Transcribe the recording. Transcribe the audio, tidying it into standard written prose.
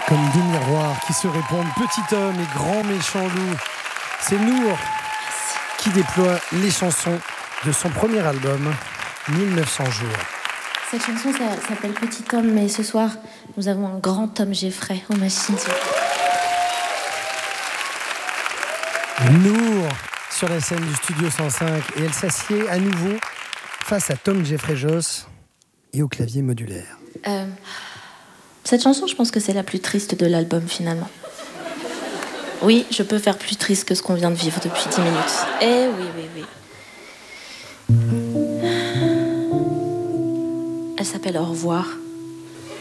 Comme deux miroirs qui se répondent, petit homme et grand méchant loup. C'est Nour qui déploie les chansons de son premier album, 1900 jours. Cette chanson ça s'appelle Petit homme, mais ce soir, nous avons un grand Tom Jeffrey aux machines. Nour sur la scène du Studio 105 et elle s'assied à nouveau face à Tom Jeffrey Joss et au clavier modulaire. Cette chanson, je pense que c'est la plus triste de l'album finalement. Oui, je peux faire plus triste que ce qu'on vient de vivre depuis 10 minutes. Eh oui. Elle s'appelle Au revoir.